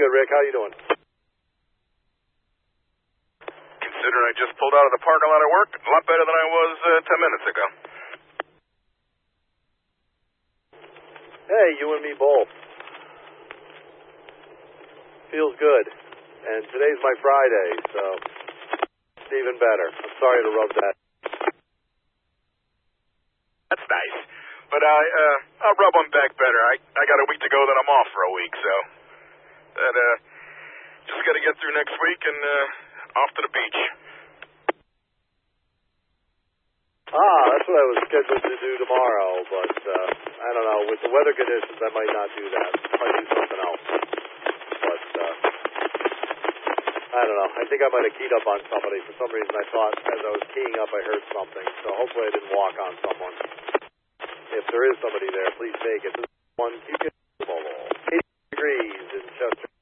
good, Rick. How you doing? Considering I just pulled out of the parking lot at work, a lot better than I was 10 minutes ago. Hey, you and me both. Feels good. And today's my Friday, so it's even better. I'm sorry to rub that. That's nice. But I'll rub them back better. I got a week to go, then I'm off for a week, so that just got to get through next week and off to the beach. That's what I was scheduled to do tomorrow, but I don't know. With the weather conditions, I might not do that. I might do something else. But I don't know. I think I might have keyed up on somebody. For some reason, I thought as I was keying up, I heard something. So hopefully I didn't walk on someone. If there is somebody there, please take it. This is 1 80 degrees in Chester.